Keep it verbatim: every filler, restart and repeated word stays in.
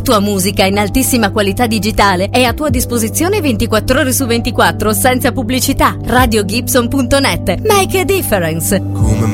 tua musica in altissima qualità digitale è a tua disposizione ventiquattro ore su ventiquattro senza pubblicità. radio gibson punto net. Make a difference. Come